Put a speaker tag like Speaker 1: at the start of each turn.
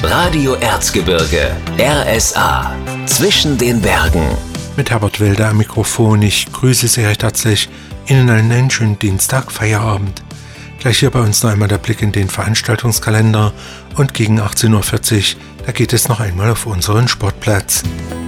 Speaker 1: Radio Erzgebirge, RSA, zwischen den Bergen.
Speaker 2: Mit Herbert Wilder am Mikrofon. Ich grüße Sie recht herzlich. Ihnen einen schönen Dienstag, Feierabend. Gleich hier bei uns noch einmal der Blick in den Veranstaltungskalender und gegen 18.40 Uhr, da geht es noch einmal auf unseren Sportplatz.